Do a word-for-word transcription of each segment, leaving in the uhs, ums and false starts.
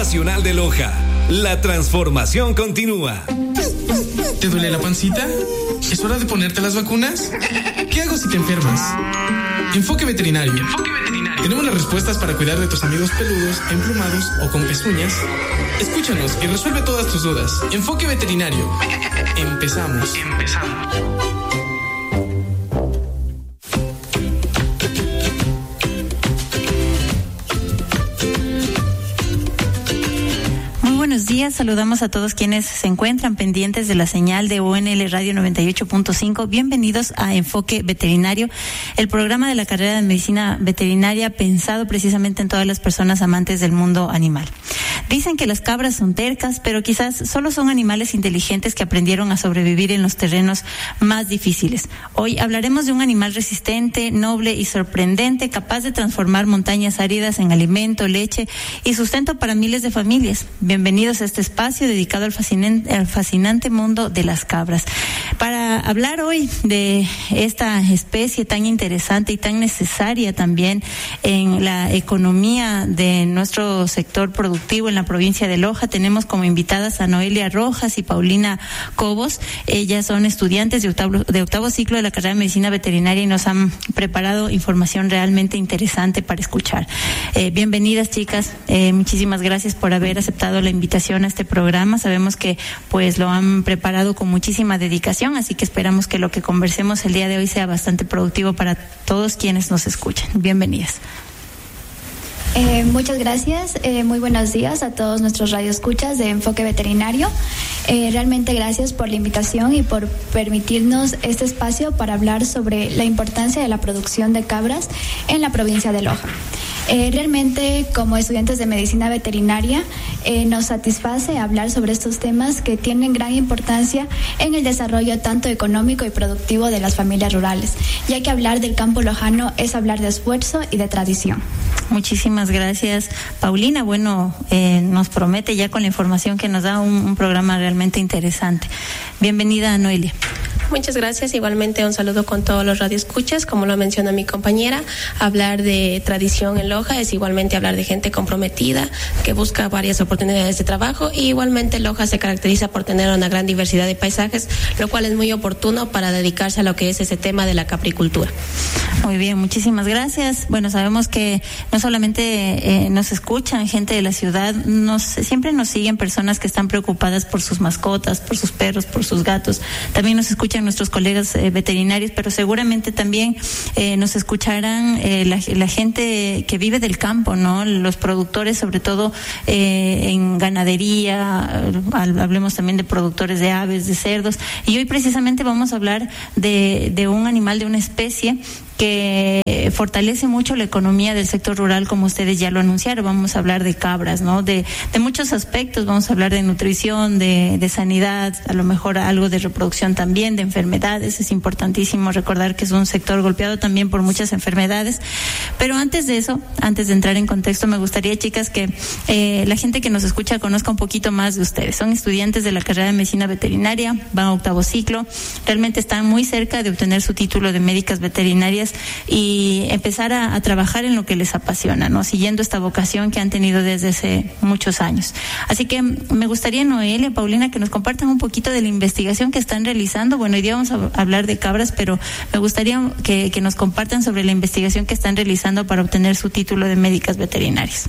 Nacional de Loja. La transformación continúa. ¿Te duele la pancita? ¿Es hora de ponerte las vacunas? ¿Qué hago si te enfermas? Enfoque Veterinario. Enfoque Veterinario. Tenemos las respuestas para cuidar de tus amigos peludos, emplumados o con pezuñas. Escúchanos y resuelve todas tus dudas. Enfoque Veterinario. Empezamos. Empezamos. Buenos días, saludamos a todos quienes se encuentran pendientes de la señal de U N L Radio noventa y ocho punto cinco. Bienvenidos a Enfoque Veterinario, el programa de la carrera de medicina veterinaria pensado precisamente en todas las personas amantes del mundo animal. Dicen que las cabras son tercas, pero quizás solo son animales inteligentes que aprendieron a sobrevivir en los terrenos más difíciles. Hoy hablaremos de un animal resistente, noble y sorprendente, capaz de transformar montañas áridas en alimento, leche y sustento para miles de familias. Bienvenidos a este espacio dedicado al fascinante, al fascinante mundo de las cabras. Para hablar hoy de esta especie tan interesante y tan necesaria también en la economía de nuestro sector productivo en la provincia de Loja, tenemos como invitadas a Noelia Rojas y Paulina Cobos. Ellas son estudiantes de octavo, de octavo ciclo de la carrera de medicina veterinaria y nos han preparado información realmente interesante para escuchar. Eh, bienvenidas, chicas. Eh, muchísimas gracias por haber aceptado la invitación a este programa. Sabemos que pues lo han preparado con muchísima dedicación, así que esperamos que lo que conversemos el día de hoy sea bastante productivo para todos quienes nos escuchan. Bienvenidas. Eh, muchas gracias, eh, muy buenos días a todos nuestros radioescuchas de Enfoque Veterinario. Eh, realmente gracias por la invitación y por permitirnos este espacio para hablar sobre la importancia de la producción de cabras en la provincia de Loja. Eh, realmente, como estudiantes de medicina veterinaria, eh, nos satisface hablar sobre estos temas que tienen gran importancia en el desarrollo tanto económico y productivo de las familias rurales, ya que hablar del campo lojano es hablar de esfuerzo y de tradición. Muchísimas gracias, Paulina. Bueno, eh, nos promete ya con la información que nos da un, un programa realmente interesante. Bienvenida, Noelia. Muchas gracias. Igualmente un saludo con todos los radioescuchas. Como lo menciona mi compañera, hablar de tradición en Loja es igualmente hablar de gente comprometida que busca varias oportunidades de trabajo, y igualmente Loja se caracteriza por tener una gran diversidad de paisajes, lo cual es muy oportuno para dedicarse a lo que es ese tema de la capricultura. Muy bien, muchísimas gracias. Bueno, sabemos que no solamente eh, nos escuchan gente de la ciudad, nos siempre nos siguen personas que están preocupadas por sus mascotas, por sus perros, por sus gatos. También nos escuchan nuestros colegas eh, veterinarios, pero seguramente también eh, nos escucharán eh, la, la gente que vive del campo, ¿no? Los productores, sobre todo eh, en ganadería, hablemos también de productores de aves, de cerdos. Y hoy precisamente vamos a hablar de, de un animal, de una especie que fortalece mucho la economía del sector rural, como ustedes ya lo anunciaron. Vamos a hablar de cabras, ¿no? De, de muchos aspectos. Vamos a hablar de nutrición, de, de sanidad, a lo mejor algo de reproducción también, de enfermedades. Es importantísimo recordar que es un sector golpeado también por muchas enfermedades. Pero antes de eso, antes de entrar en contexto, me gustaría, chicas, que eh, la gente que nos escucha conozca un poquito más de ustedes. Son estudiantes de la carrera de medicina veterinaria, van a octavo ciclo, realmente están muy cerca de obtener su título de médicas veterinarias y empezar a, a trabajar en lo que les apasiona, ¿no? Siguiendo esta vocación que han tenido desde hace muchos años. Así que me gustaría, Noelia, Paulina, que nos compartan un poquito de la investigación que están realizando. Bueno, hoy día vamos a hablar de cabras, pero me gustaría que, que nos compartan sobre la investigación que están realizando para obtener su título de médicas veterinarias.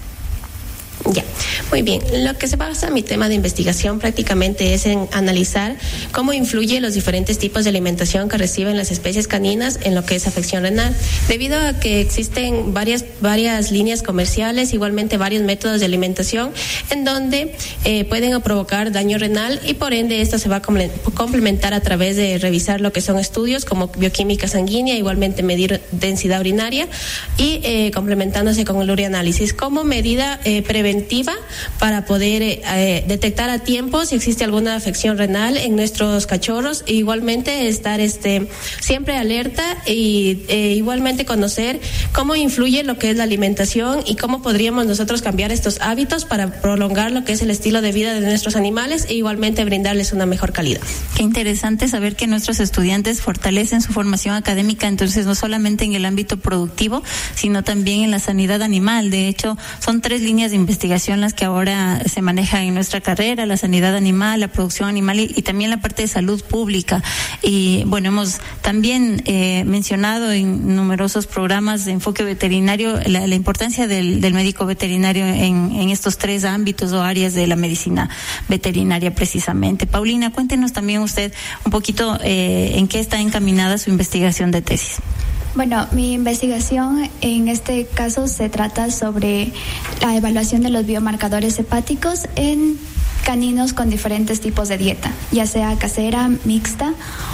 Ya, muy bien. Lo que se basa en mi tema de investigación prácticamente es en analizar cómo influye los diferentes tipos de alimentación que reciben las especies caninas en lo que es afección renal, debido a que existen varias varias líneas comerciales, igualmente varios métodos de alimentación en donde eh, pueden provocar daño renal, y por ende esto se va a complementar a través de revisar lo que son estudios como bioquímica sanguínea, igualmente medir densidad urinaria y eh, complementándose con el urianálisis como medida eh, preventiva para poder eh, detectar a tiempo si existe alguna afección renal en nuestros cachorros, e igualmente estar este siempre alerta y eh, igualmente conocer cómo influye lo que es la alimentación y cómo podríamos nosotros cambiar estos hábitos para prolongar lo que es el estilo de vida de nuestros animales e igualmente brindarles una mejor calidad. Qué interesante saber que nuestros estudiantes fortalecen su formación académica, entonces no solamente en el ámbito productivo, sino también en la sanidad animal. De hecho, son tres líneas de investigación investigación las que ahora se manejan en nuestra carrera, la sanidad animal, la producción animal y, y también la parte de salud pública. Y bueno, hemos también eh, mencionado en numerosos programas de enfoque veterinario la, la importancia del, del médico veterinario en, en estos tres ámbitos o áreas de la medicina veterinaria precisamente. Paulina, cuéntenos también usted un poquito eh, en qué está encaminada su investigación de tesis. Bueno, mi investigación en este caso se trata sobre la evaluación de los biomarcadores hepáticos en caninos con diferentes tipos de dieta, ya sea casera, mixta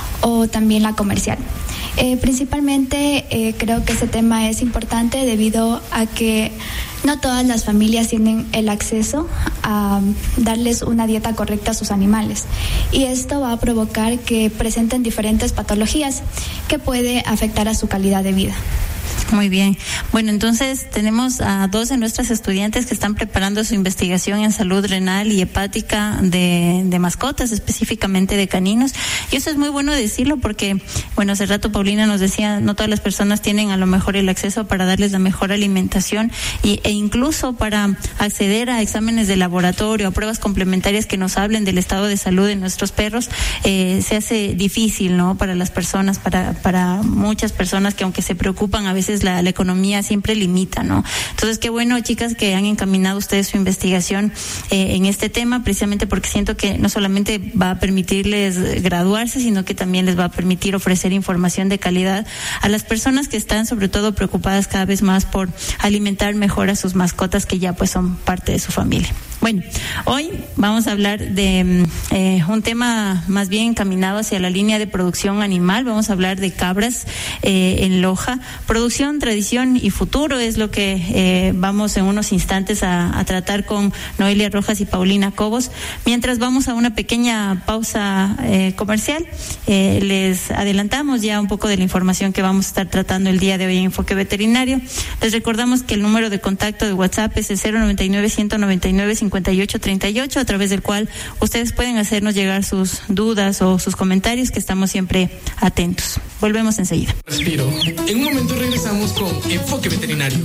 o también la comercial. Eh, principalmente eh, creo que este tema es importante debido a que no todas las familias tienen el acceso a darles una dieta correcta a sus animales y esto va a provocar que presenten diferentes patologías que puede afectar a su calidad de vida. Muy bien. Bueno, entonces tenemos a dos de nuestras estudiantes que están preparando su investigación en salud renal y hepática de, de mascotas, específicamente de caninos. Y eso es muy bueno decirlo porque, bueno, hace rato Paulina nos decía, no todas las personas tienen a lo mejor el acceso para darles la mejor alimentación y, e incluso para acceder a exámenes de laboratorio, a pruebas complementarias que nos hablen del estado de salud de nuestros perros, eh, se hace difícil, ¿no? Para las personas, para, para muchas personas que aunque se preocupan a veces La, la economía siempre limita, ¿no? Entonces, qué bueno, chicas, que han encaminado ustedes su investigación eh, en este tema, precisamente porque siento que no solamente va a permitirles graduarse, sino que también les va a permitir ofrecer información de calidad a las personas que están, sobre todo, preocupadas cada vez más por alimentar mejor a sus mascotas, que ya pues son parte de su familia. Bueno, hoy vamos a hablar de eh, un tema más bien encaminado hacia la línea de producción animal. Vamos a hablar de cabras eh, en Loja. Producción, tradición y futuro es lo que eh, vamos en unos instantes a, a tratar con Noelia Rojas y Paulina Cobos. Mientras vamos a una pequeña pausa eh, comercial, eh, les adelantamos ya un poco de la información que vamos a estar tratando el día de hoy en Enfoque Veterinario. Les recordamos que el número de contacto de WhatsApp es el cero noventa y nueve, ciento noventa y nueve, cincuenta y ocho treinta y ocho, a través del cual ustedes pueden hacernos llegar sus dudas o sus comentarios, que estamos siempre atentos. Volvemos enseguida. Respiro. En un momento regresamos con Enfoque Veterinario.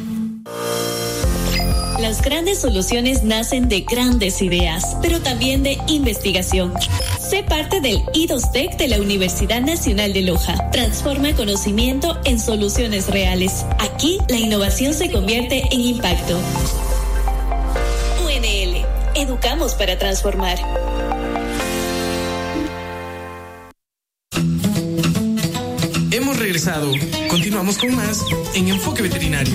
Las grandes soluciones nacen de grandes ideas, pero también de investigación. Sé parte del I D O S T E C de la Universidad Nacional de Loja. Transforma conocimiento en soluciones reales. Aquí, la innovación se convierte en impacto. U N L. Educamos para transformar. Hemos regresado. Continuamos con más en Enfoque Veterinario.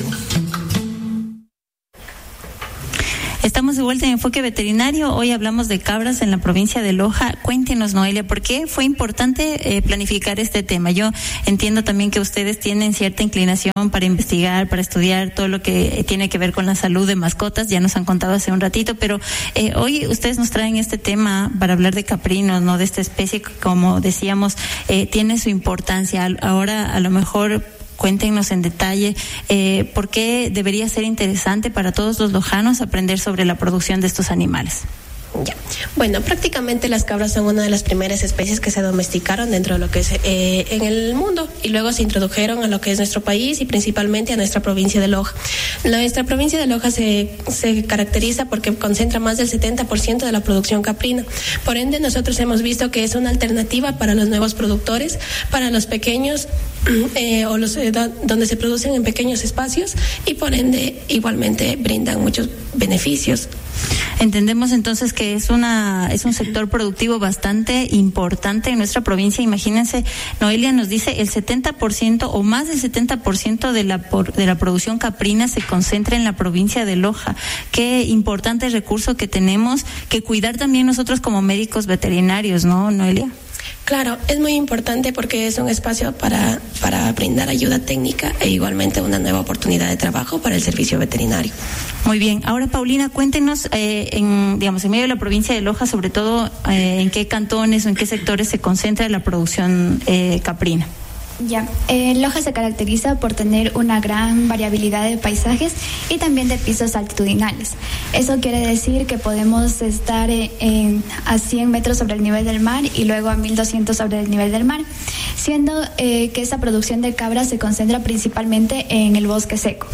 Estamos de vuelta en Enfoque Veterinario. Hoy hablamos de cabras en la provincia de Loja. Cuéntenos, Noelia, ¿por qué fue importante eh, planificar este tema? Yo entiendo también que ustedes tienen cierta inclinación para investigar, para estudiar todo lo que tiene que ver con la salud de mascotas. Ya nos han contado hace un ratito, pero eh, hoy ustedes nos traen este tema para hablar de caprinos, ¿no? De esta especie que, como decíamos, eh, tiene su importancia. Ahora, a lo mejor, cuéntenos en detalle eh, por qué debería ser interesante para todos los lojanos aprender sobre la producción de estos animales. Ya. Bueno, prácticamente las cabras son una de las primeras especies que se domesticaron dentro de lo que es eh, en el mundo y luego se introdujeron a lo que es nuestro país y principalmente a nuestra provincia de Loja. Nuestra provincia de Loja se, se caracteriza porque concentra más del setenta por ciento de la producción caprina. Por ende, nosotros hemos visto que es una alternativa para los nuevos productores, para los pequeños eh, o los eh, donde se producen en pequeños espacios y por ende igualmente brindan muchos beneficios. Entendemos entonces que es una es un sector productivo bastante importante en nuestra provincia. Imagínense, Noelia nos dice el setenta por ciento o más del setenta por ciento de la por, de la producción caprina se concentra en la provincia de Loja. Qué importante recurso que tenemos que cuidar también nosotros como médicos veterinarios, ¿no, Noelia? Claro, es muy importante porque es un espacio para, para brindar ayuda técnica e igualmente una nueva oportunidad de trabajo para el servicio veterinario. Muy bien. Ahora, Paulina, cuéntenos, eh, en, digamos, en medio de la provincia de Loja, sobre todo, eh, en qué cantones o en qué sectores se concentra la producción eh, caprina. Ya, eh, Loja se caracteriza por tener una gran variabilidad de paisajes y también de pisos altitudinales. Eso quiere decir que podemos estar eh, en, a cien metros sobre el nivel del mar y luego a mil doscientos sobre el nivel del mar, siendo eh, que esa producción de cabras se concentra principalmente en el bosque seco.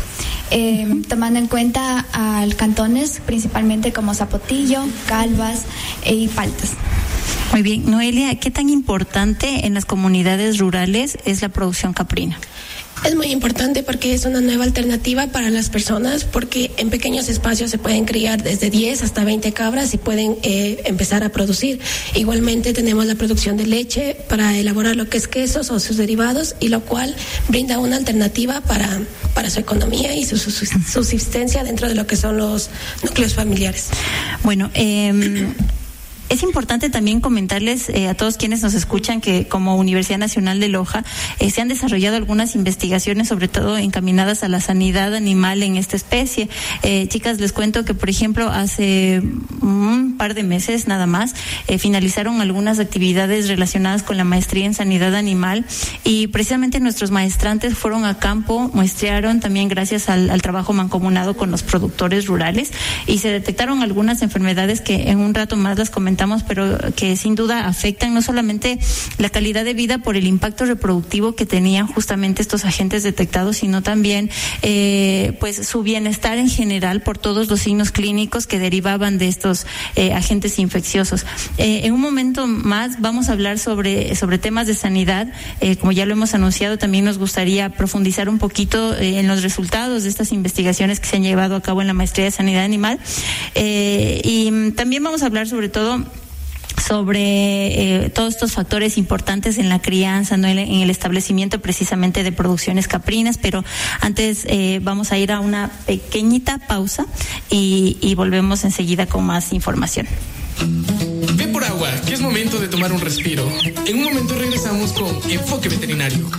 eh, uh-huh. tomando en cuenta a cantones principalmente como Zapotillo, Calvas eh, y Paltas. Muy bien, Noelia, ¿qué tan importante en las comunidades rurales es la producción caprina? Es muy importante porque es una nueva alternativa para las personas, porque en pequeños espacios se pueden criar desde diez hasta veinte cabras y pueden eh, empezar a producir. Igualmente tenemos la producción de leche para elaborar lo que es quesos o sus derivados, y lo cual brinda una alternativa para, para su economía y su, su, su subsistencia dentro de lo que son los núcleos familiares. Bueno, eh... es importante también comentarles eh, a todos quienes nos escuchan que como Universidad Nacional de Loja eh, se han desarrollado algunas investigaciones, sobre todo encaminadas a la sanidad animal en esta especie. Eh, chicas, les cuento que, por ejemplo, hace un par de meses nada más eh, finalizaron algunas actividades relacionadas con la maestría en sanidad animal, y precisamente nuestros maestrantes fueron a campo, muestrearon también gracias al, al trabajo mancomunado con los productores rurales, y se detectaron algunas enfermedades que en un rato más las comentamos, pero que sin duda afectan no solamente la calidad de vida por el impacto reproductivo que tenían justamente estos agentes detectados, sino también eh, pues su bienestar en general por todos los signos clínicos que derivaban de estos eh, agentes infecciosos. Eh, en un momento más vamos a hablar sobre, sobre temas de sanidad. Eh, como ya lo hemos anunciado, también nos gustaría profundizar un poquito eh, en los resultados de estas investigaciones que se han llevado a cabo en la maestría de sanidad animal. Eh, y también vamos a hablar sobre todo sobre eh, todos estos factores importantes en la crianza, ¿no? en, en el establecimiento precisamente de producciones caprinas, pero antes eh, vamos a ir a una pequeñita pausa y, y volvemos enseguida con más información. Ve por agua, que es momento de tomar un respiro. En un momento regresamos con Enfoque Veterinario.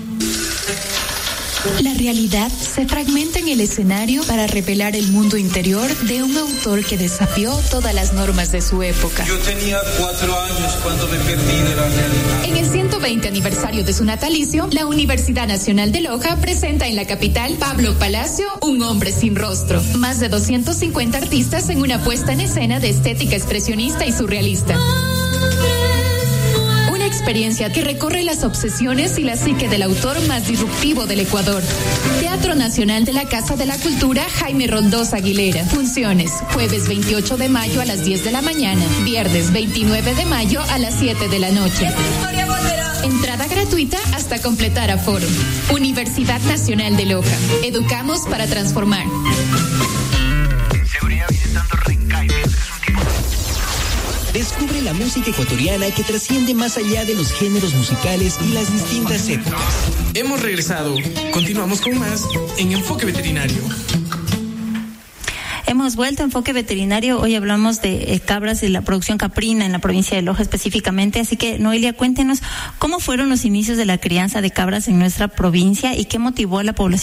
La realidad se fragmenta en el escenario para revelar el mundo interior de un autor que desafió todas las normas de su época. Yo tenía cuatro años cuando me perdí de la realidad. En el ciento veinte aniversario de su natalicio, la Universidad Nacional de Loja presenta en la capital Pablo Palacio, Un hombre sin rostro. Más de doscientos cincuenta artistas en una puesta en escena de estética expresionista y surrealista. Experiencia que recorre las obsesiones y la psique del autor más disruptivo del Ecuador. Teatro Nacional de la Casa de la Cultura Jaime Roldós Aguilera. Funciones: jueves veintiocho de mayo a las diez de la mañana, viernes veintinueve de mayo a las siete de la noche. Entrada gratuita hasta completar aforo. Universidad Nacional de Loja. Educamos para transformar. Seguridad visitando Rencay. Descubre la música ecuatoriana que trasciende más allá de los géneros musicales y las distintas épocas. Hemos regresado. Continuamos con más en Enfoque Veterinario. Hemos vuelto a Enfoque Veterinario. Hoy hablamos de eh, cabras y la producción caprina en la provincia de Loja específicamente. Así que, Noelia, cuéntenos cómo fueron los inicios de la crianza de cabras en nuestra provincia y qué motivó a la población